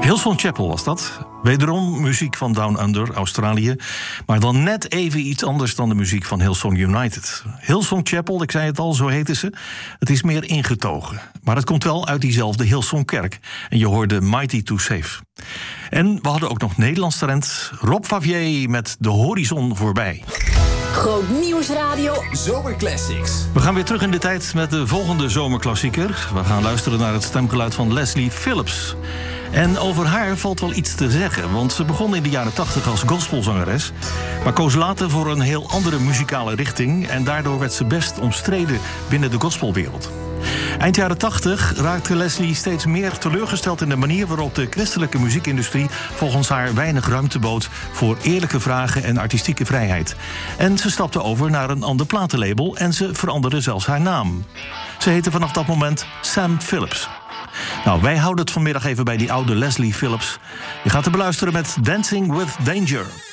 Hillsong Chapel was dat. Wederom muziek van Down Under, Australië. Maar dan net even iets anders dan de muziek van Hillsong United. Hillsong Chapel, ik zei het al, zo heten ze. Het is meer ingetogen. Maar het komt wel uit diezelfde Hillsong kerk. En je hoorde Mighty to Save. En we hadden ook nog Nederlands talent. Rob Favier met De Horizon Voorbij. Groot Nieuwsradio Zomerclassics. We gaan weer terug in de tijd met de volgende zomerklassieker. We gaan luisteren naar het stemgeluid van Leslie Phillips. En over haar valt wel iets te zeggen, want ze begon in de jaren 80 als gospelzangeres, maar koos later voor een heel andere muzikale richting en daardoor werd ze best omstreden binnen de gospelwereld. Eind jaren 80 raakte Leslie steeds meer teleurgesteld in de manier waarop de christelijke muziekindustrie volgens haar weinig ruimte bood voor eerlijke vragen en artistieke vrijheid. En ze stapte over naar een ander platenlabel en ze veranderde zelfs haar naam. Ze heette vanaf dat moment Sam Phillips. Nou, wij houden het vanmiddag even bij die oude Leslie Phillips. Je gaat te beluisteren met Dancing with Danger.